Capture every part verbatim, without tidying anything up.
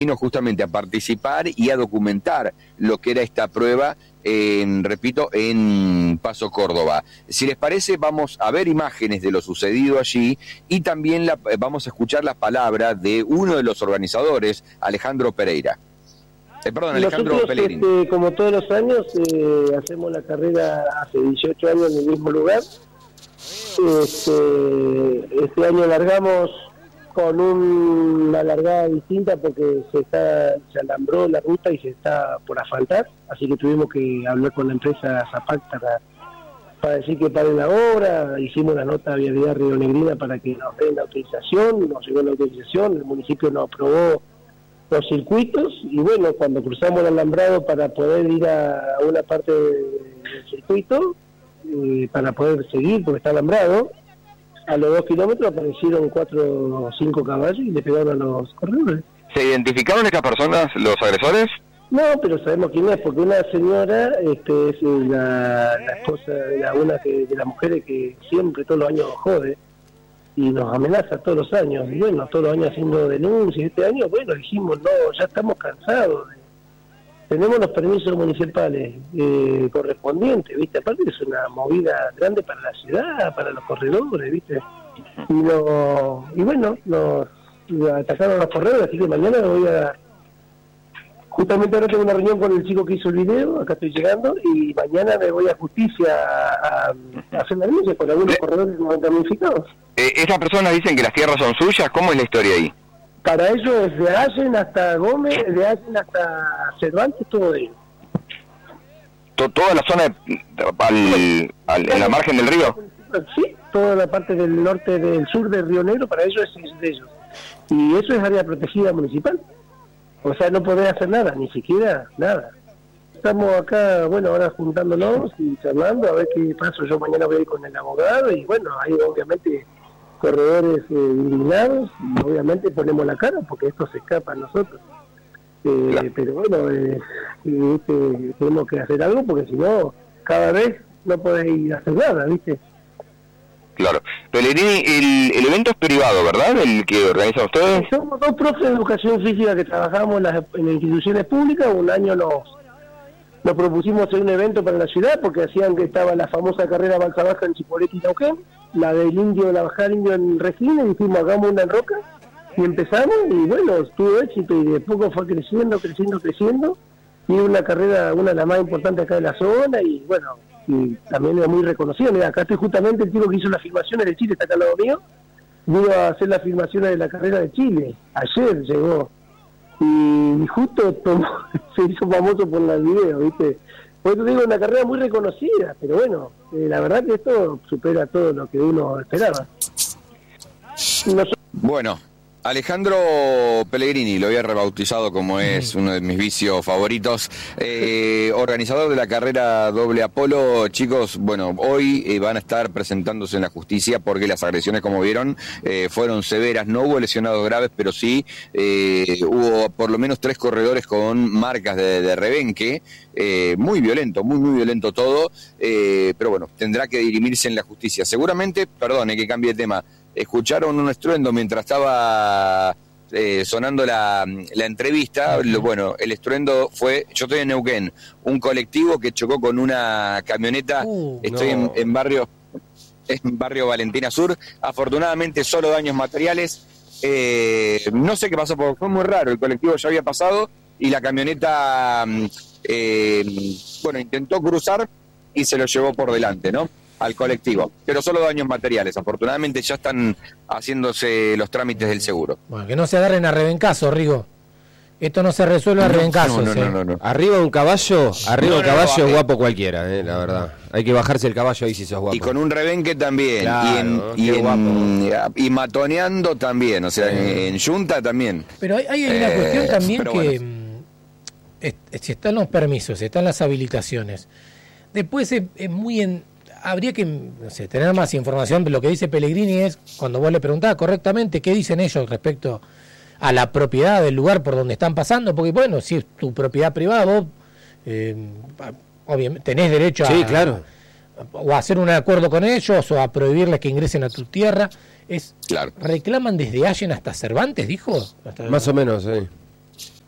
vino justamente a participar y a documentar lo que era esta prueba, en, repito, en Paso Córdoba. Si les parece, vamos a ver imágenes de lo sucedido allí y también la, vamos a escuchar las palabras de uno de los organizadores, Alejandro Pereira. Eh, perdón, Alejandro Nosotros, Pellegrini. Este, como todos los años, eh, hacemos la carrera hace dieciocho años en el mismo lugar. Este, este año largamos con un, una largada distinta porque se está se alambró la ruta y se está por asfaltar, así que tuvimos que hablar con la empresa Zapac para, para decir que paren la obra. Hicimos la nota a Vialidad Rionegrina para que nos den la autorización, nos llegó la autorización, el municipio nos aprobó los circuitos y bueno, cuando cruzamos el alambrado para poder ir a, a una parte del circuito, eh, para poder seguir porque está alambrado, a los dos kilómetros aparecieron cuatro o cinco caballos y le pegaron a los corredores. ¿Se identificaron estas personas, los agresores? No, pero sabemos quién es, porque una señora este, es la, la esposa de la, una que, de las mujeres que siempre, todos los años, jode y nos amenaza todos los años. Y bueno, todos los años haciendo denuncias. Este año, bueno, dijimos, no, ya estamos cansados. Tenemos los permisos municipales eh, correspondientes, ¿viste? Aparte es una movida grande para la ciudad, para los corredores, ¿viste? Y, no, y bueno, nos atacaron los corredores, así que mañana me voy a... Justamente ahora tengo una reunión con el chico que hizo el video, acá estoy llegando, y mañana me voy a justicia a, a hacer la denuncia con algunos corredores no damnificados. Eh, ¿Esas personas dicen que las tierras son suyas? ¿Cómo es la historia ahí? Para ellos es de Allen hasta Gómez, de Allen hasta Cervantes, todo de ellos. ¿Toda la zona de, al, al, en la margen del río? Sí, toda la parte del norte, del sur del Río Negro, para ellos es de ellos. Y eso es área protegida municipal. O sea, no podés hacer nada, ni siquiera nada. Estamos acá, bueno, ahora juntándonos y charlando a ver qué pasa. Yo mañana voy a ir con el abogado y bueno, hay obviamente corredores eh, indignados y obviamente ponemos la cara porque esto se escapa a nosotros. Eh, claro. Pero bueno, eh, este, tenemos que hacer algo porque si no, cada vez no podéis hacer nada, ¿viste? Claro. Pellegrini, el, el evento es privado, ¿verdad? El que organizan ustedes. Somos dos profes de educación física que trabajamos en las, en las instituciones públicas. Un año nos, nos propusimos hacer un evento para la ciudad porque hacían que estaba la famosa carrera Balsa Baja en Chipoleti y Neuquén, la del indio, la bajada del indio en Regina, y dijimos hagamos una en Roca y empezamos y bueno, tuvo éxito y de poco fue creciendo, creciendo, creciendo y una carrera, una de las más importantes acá de la zona y bueno, y también es muy reconocida. Mira, acá estoy justamente el tipo que hizo las filmaciones de Chile, está acá al lado mío, vino a hacer las filmaciones de la carrera de Chile, ayer llegó y, y justo tomó, se hizo famoso por el video, ¿viste? Por eso digo, una carrera muy reconocida, pero bueno, eh, la verdad que esto supera todo lo que uno esperaba. Nosotros... Bueno, Alejandro Pellegrini, lo había rebautizado como es uno de mis vicios favoritos, eh, organizador de la carrera Doble Apolo. Chicos, bueno, hoy eh, van a estar presentándose en la justicia porque las agresiones, como vieron, eh, fueron severas. No hubo lesionados graves, pero sí eh, hubo por lo menos tres corredores con marcas de, de rebenque. Eh, muy violento, muy muy violento todo, eh, pero bueno, tendrá que dirimirse en la justicia. Seguramente, perdone que cambie de tema, escucharon un estruendo mientras estaba eh, sonando la, la entrevista. Lo, bueno, el estruendo fue, yo estoy en Neuquén, un colectivo que chocó con una camioneta, uh, estoy no. en, en barrio en barrio Valentina Sur, afortunadamente solo daños materiales, eh, no sé qué pasó, porque fue muy raro, el colectivo ya había pasado y la camioneta eh, bueno, intentó cruzar y se lo llevó por delante, ¿no?, al colectivo, pero solo daños materiales. Afortunadamente ya están haciéndose los trámites del seguro. Bueno, que no se agarren a rebencazo, Rigo. Esto no se resuelve a no, rebencazos. No, no, ¿eh? no, no, no. Arriba un caballo, arriba no, un caballo no, es guapo cualquiera, eh, la verdad. Hay que bajarse el caballo ahí si sos guapo. Y con un rebenque también. Claro, y, en, y, en, y matoneando también, o sea, sí. en, en yunta también. Pero hay, hay una eh, cuestión también que bueno. es, es, están los permisos, están las habilitaciones. Después es, es muy en... Habría que, no sé, tener más información, pero lo que dice Pellegrini es, cuando vos le preguntás correctamente qué dicen ellos respecto a la propiedad del lugar por donde están pasando, porque bueno, si es tu propiedad privada, vos eh, obviamente tenés derecho sí, a, claro. a, o a hacer un acuerdo con ellos, o a prohibirles que ingresen a tu tierra. Es claro. Reclaman desde Allen hasta Cervantes, dijo. Hasta más o menos, sí.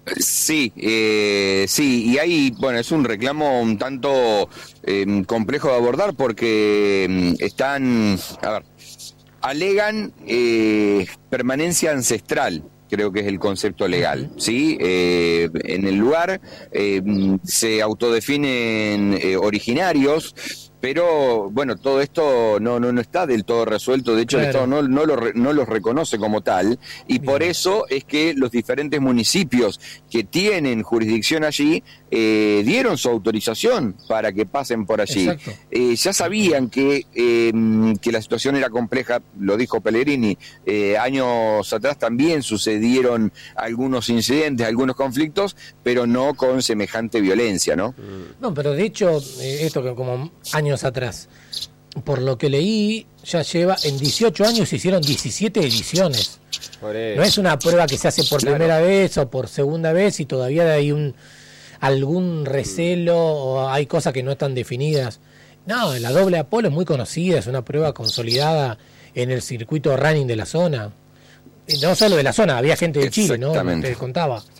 Sí, eh, sí, y ahí, bueno, es un reclamo un tanto eh, complejo de abordar porque eh, están, a ver, alegan eh, permanencia ancestral, creo que es el concepto legal, ¿sí? Eh, en el lugar eh, se autodefinen eh, originarios, pero bueno, todo esto no no no está del todo resuelto, de hecho claro. el Estado no, no, lo, no los reconoce como tal, y Bien. por eso es que los diferentes municipios que tienen jurisdicción allí eh, dieron su autorización para que pasen por allí. Eh, ya sabían que, eh, que la situación era compleja, lo dijo Pellegrini, eh, años atrás también sucedieron algunos incidentes, algunos conflictos, pero no con semejante violencia, ¿no? No, pero de hecho, eh, esto que como años atrás, por lo que leí, ya lleva, en dieciocho años se hicieron diecisiete ediciones. No es una prueba que se hace por claro. primera vez o por segunda vez y todavía hay un algún recelo o hay cosas que no están definidas. No, la doble Apolo es muy conocida, es una prueba consolidada en el circuito running de la zona. No solo de la zona, había gente de Chile, ¿no? Te contaba. Sí.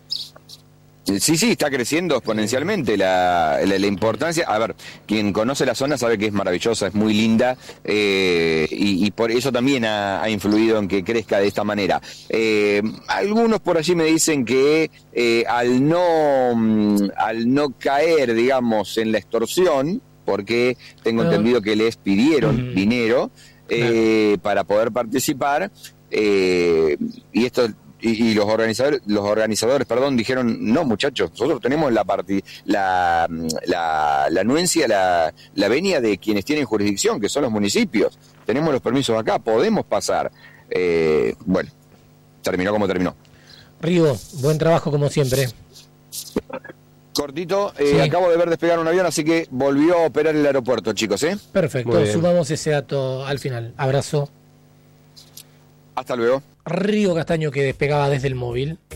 Sí, sí, está creciendo exponencialmente la, la, la importancia. A ver, quien conoce la zona sabe que es maravillosa, es muy linda, eh, y, y por eso también ha, ha influido en que crezca de esta manera. Eh, algunos por allí me dicen que eh, al no al no caer, digamos, en la extorsión, porque tengo no. entendido que les pidieron mm. dinero eh, no. para poder participar, eh, y esto... Y, y los organizadores, los organizadores, perdón, dijeron, no muchachos, nosotros tenemos la parti, la, la, la anuencia, la, la venia de quienes tienen jurisdicción, que son los municipios. Tenemos los permisos acá, podemos pasar. Eh, bueno, terminó como terminó. Rigo, buen trabajo como siempre. Cortito, eh, sí. acabo de ver despegar un avión, así que volvió a operar el aeropuerto, chicos, ¿eh? Perfecto, sumamos ese dato al final. Abrazo. Hasta luego. Rigo Castaño, que despegaba desde el móvil.